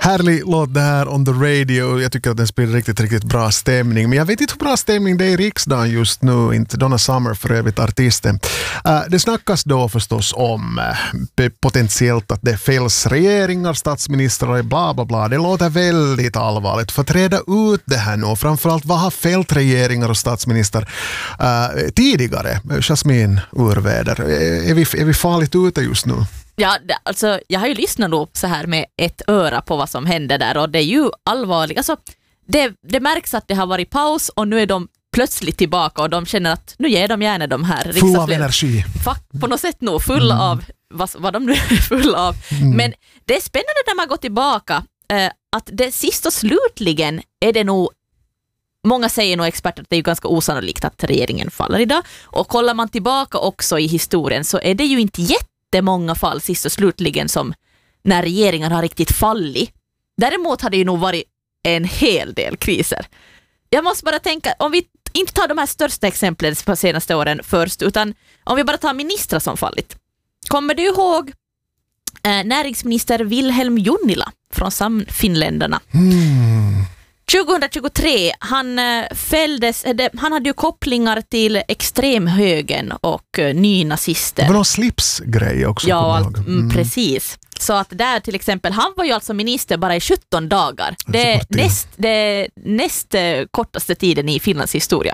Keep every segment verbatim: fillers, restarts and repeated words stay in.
Härlig låt det här on the radio. Jag tycker att den spelar riktigt, riktigt bra stämning. Men jag vet inte hur bra stämning det är i riksdagen just nu. Inte Donna Summer för övrigt artisten. Uh, det snackas då förstås om uh, potentiellt att det fälls regeringar, statsministrar och bla bla bla. Det låter väldigt allvarligt. För att reda ut det här nu. Framförallt vad har fällt regeringar och statsminister uh, tidigare? Jasmin Urväder. Är vi, är vi farligt ute just nu? Ja, det, alltså jag har ju lyssnat då så här med ett öra på vad som händer där och det är ju allvarligt. Alltså det, det märks att det har varit paus och nu är de plötsligt tillbaka och de känner att nu ger de gärna de här full av energi. På något sätt nog full mm. av vad, vad de nu är full av. Mm. Men det är spännande när man går tillbaka eh, att det sist och slutligen är det nog, många säger nog experter att det är ju ganska osannolikt att regeringen faller idag. Och kollar man tillbaka också i historien så är det ju inte jätte det är många fall sist och slutligen som när regeringar har riktigt fallit. Däremot har det ju nog varit en hel del kriser. Jag måste bara tänka, om vi inte tar de här största exemplen på senaste åren först, utan om vi bara tar ministrar som fallit. Kommer du ihåg eh, näringsminister Wilhelm Junnila från Samfinländarna? Mm. tjugohundratjugotre, han fälldes, han hade ju kopplingar till extremhögern och nynazister. Det var någon slipsgrej också. Ja, allt, mm. precis. Så att där till exempel, han var ju alltså minister bara i sjutton dagar. Det är näst, det näst kortaste tiden i Finlands historia.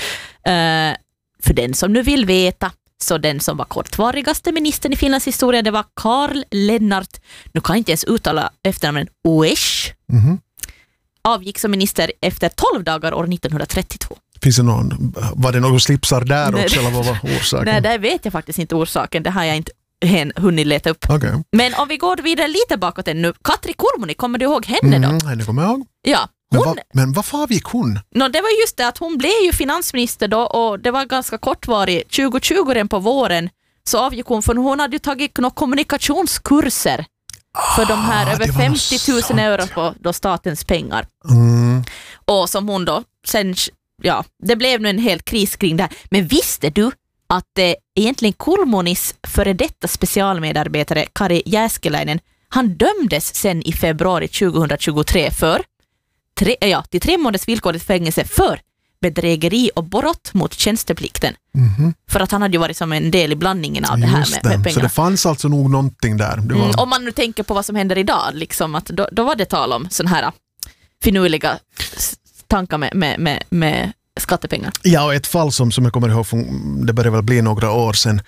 Uh, för den som nu vill veta, så den som var kortvarigaste ministern i Finlands historia, det var Karl Lennart, nu kan jag inte ens uttala efternamnen, Oesch. Mhm. Avgick som minister efter tolv dagar år nittonhundratrettiotvå. Finns det någon, var det någon slipsar där Nej, också eller vad var orsaken? Nej, det vet jag faktiskt inte orsaken. Det har jag inte hunnit leta upp. Okay. Men om vi går vidare lite bakåt ännu. Katri Kurmuni, kommer du ihåg henne då? Mm, henne kommer jag ihåg. Ja. Men, hon, va, men varför avgick hon? No, det var just det att hon blev ju finansminister då och det var ganska kortvarigt. tjugohundratjugo redan på våren så avgick hon för hon hade ju tagit några kommunikationskurser. För de här ah, över femtio tusen euro på då statens pengar. Mm. Och som hon då sen, ja, det blev nu en hel kris kring det här. Men visste du att eh, egentligen Kurmunis före detta specialmedarbetare Kari Jääskeläinen, han dömdes sen i februari tjugohundratjugotre för tre, ja, till tre månaders villkorligt fängelse för bedrägeri och brott mot tjänsteplikten. Mm-hmm. För att han hade ju varit som en del i blandningen av det här med, med pengar. Så det fanns alltså nog någonting där. Det var... mm, om man nu tänker på vad som händer idag, liksom att då, då var det tal om sån här finurliga tankar med, med, med, med skattepengar. Ja, och ett fall som, som jag kommer ihåg, det började väl bli några år sedan,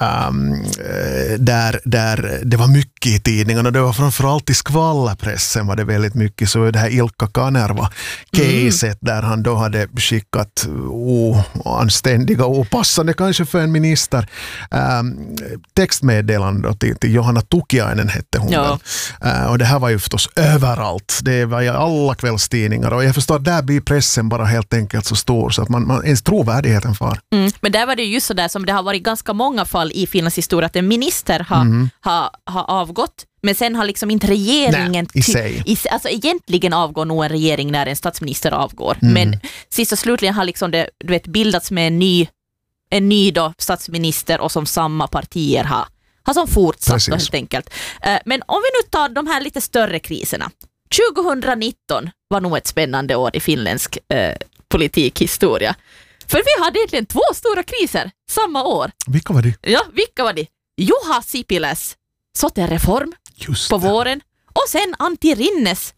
um, där, där det var mycket i tidningarna, det var framförallt i skvallerpressen var det väldigt mycket, så det här Ilkka Kanerva-caset mm. där han då hade skickat oanständiga, opassande kanske för en minister, um, textmeddelande till, till Johanna Tukiainen hette hon. Ja. Uh, och det här var ju förstås överallt, det var i alla kvällstidningar och jag förstår att där blir pressen bara helt enkelt så stor så att man, man ens trovärdigheten far. Mm, men där var det just så där som det har varit ganska många fall i Finlands historia att en minister har, mm. har, har avgått men sen har liksom inte regeringen Nej, i sig. I, alltså egentligen avgår nog en regering när en statsminister avgår. Mm. Men sist och slutligen har liksom det, du vet, bildats med en ny, en ny då, statsminister och som samma partier har, har som fortsatt då, helt enkelt. Men om vi nu tar de här lite större kriserna. tjugohundranitton var nog ett spännande år i finländsk eh, politikhistoria. För vi hade egentligen två stora kriser samma år. Vilka var det? Ja, vilka var det? Juha Sipiläs sote-reform på våren och sen Antti Rinnes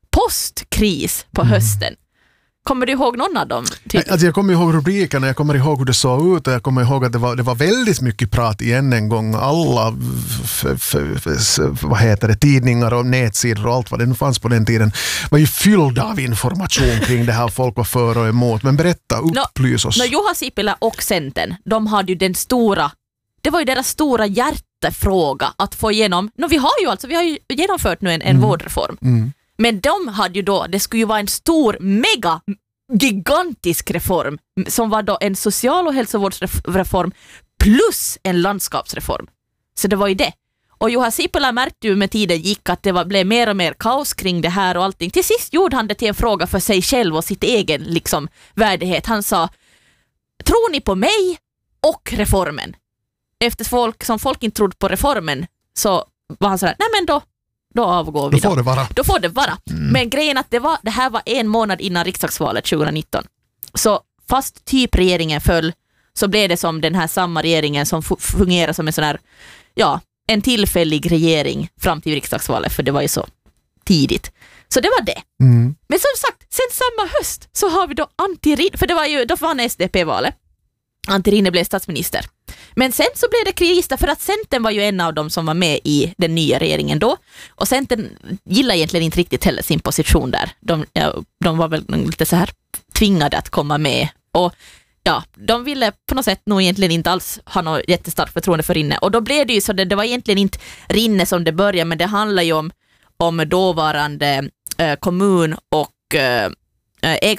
postkris på mm. hösten. Kommer du ihåg någon av dem? Alltså jag kommer ihåg rubrikerna, jag kommer ihåg hur det såg ut och jag kommer ihåg att det var, det var väldigt mycket prat igen en gång. Alla f- f- f- vad heter det, tidningar och nätsidor och allt vad det nu fanns på den tiden var ju fyllda av information kring det här. Folk var för och emot. Men berätta, upplys oss. No, no, Juha Sipilä och Centern, de hade ju den stora, det var ju deras stora hjärtefråga att få igenom. No, vi har ju alltså, vi har ju genomfört nu en, en mm. vårdreform. Mm. Men de hade ju då, det skulle ju vara en stor, mega, gigantisk reform som var då en social- och hälsovårdsreform plus en landskapsreform. Så det var ju det. Och Juha Sipilä märkte ju med tiden gick att det var, blev mer och mer kaos kring det här och allting. Till sist gjorde han det till en fråga för sig själv och sitt egen liksom, värdighet. Han sa, tror ni på mig och reformen? Efter folk, som folk inte trodde på reformen så var han så här, nej men då då avgår vi. Då får det vara. Då får det vara. Mm. Men grejen att det, var, det här var en månad innan riksdagsvalet tjugonitton. Så fast typ regeringen föll så blev det som den här samma regeringen som f- fungerar som en sån här, ja, en tillfällig regering fram till riksdagsvalet, för det var ju så tidigt. Så det var det. Mm. Men som sagt, sen samma höst så har vi då Antti Rinne, för det var ju, då vann S D P-valet. Antti Rinne blev statsminister. Men sen så blev det kris för att Centern var ju en av dem som var med i den nya regeringen då. Och Centern gillar egentligen inte riktigt heller sin position där. De, ja, de var väl lite så här tvingade att komma med. Och ja, de ville på något sätt nog egentligen inte alls ha något jättestarkt förtroende för Rinne. Och då blev det ju så, det, det var egentligen inte Rinne som det började, men det handlar ju om, om dåvarande eh, kommun och eh, ägar